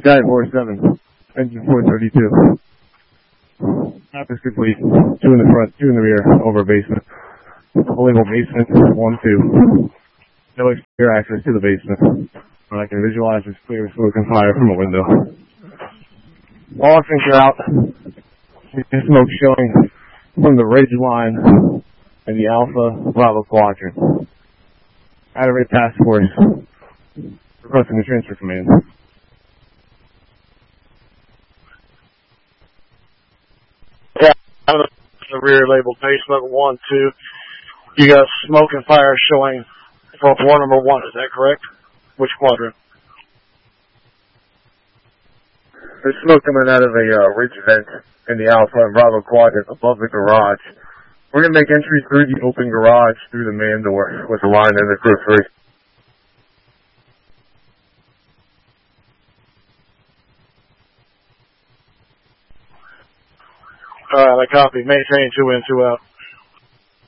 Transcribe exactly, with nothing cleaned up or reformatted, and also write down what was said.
Giant four seven, engine four thirty-two. Map is complete. Two in the front, two in the rear, over basement. Label basement, one, two. No exterior access to the basement. But I can visualize this clear smoke and fire from a window. All things are out. The smoke showing from the ridge line and the Alpha Bravo quadrant. Adderate Task Force requesting the transfer command. Yeah, I'm in the rear labeled basement one, two. You got smoke and fire showing for floor number one, is that correct? Which quadrant? There's smoke coming out of a uh, ridge vent in the Alpha and Bravo quadrant above the garage. We're going to make entry through the open garage through the man door with the line and the crew three. Alright, I copy. Maintain two in, two out.